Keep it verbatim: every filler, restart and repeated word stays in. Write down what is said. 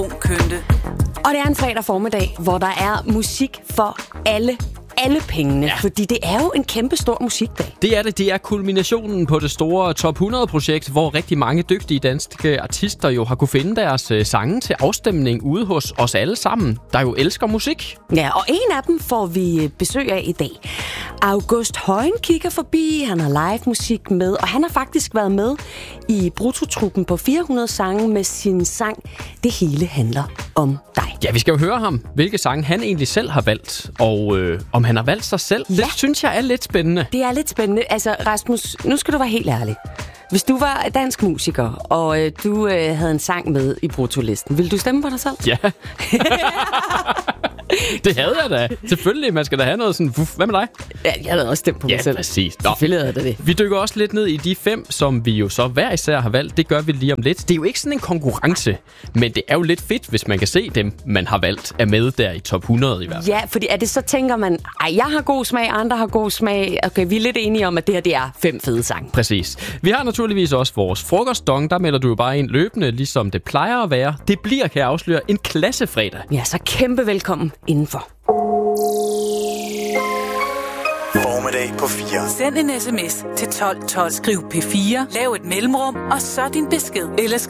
Kønte. Og det er en fredag formiddag, hvor der er musik for alle alle pengene, ja. Fordi det er jo en kæmpe stor musikdag. Det er det. Det er kulminationen på det store Top hundrede-projekt, hvor rigtig mange dygtige danske artister jo har kunne finde deres øh, sange til afstemning ude hos os alle sammen, der jo elsker musik. Ja, og en af dem får vi besøg af i dag. August Højen kigger forbi, han har live musik med, og han har faktisk været med i Bruttotruppen på fire hundrede sange med sin sang Det hele handler om dig. Ja, vi skal jo høre ham, hvilke sange han egentlig selv har valgt, og øh, om han har valgt sig selv. Ja. Det synes jeg er lidt spændende. Det er lidt spændende. Altså, Rasmus, nu skal du være helt ærlig. Hvis du var dansk musiker, og øh, du øh, havde en sang med i bruttolisten, ville du stemme på dig selv? Ja. Det havde jeg da. Selvfølgelig, man skal da have noget sådan, hvad med dig? Ja, jeg havde også stemt på ja, mig selv. Ja, præcis. Nå. Selvfølgelig havde det det. Vi dykker også lidt ned i de fem, som vi jo så hver især har valgt. Det gør vi lige om lidt. Det er jo ikke sådan en konkurrence, men det er jo lidt fedt, hvis man kan se dem, man har valgt, er med der i top hundrede i hvert fald. Ja, fordi er det så tænker man, ej, jeg har god smag, andre har god smag. Okay, vi er lidt enige om, at det her, det er fem fede sange. Præcis. Vi har naturligvis også vores frokostdong. Der melder du jo bare ind løbende, ligesom det plejer at være. Det bliver, kan jeg afsløre, en klassefredag. Ja, så kæmpe velkommen indenfor. Formiddag på fire. Send en sms til tolv tolv. Skriv P fire. Lav et mellemrum, og så din besked. Eller skriv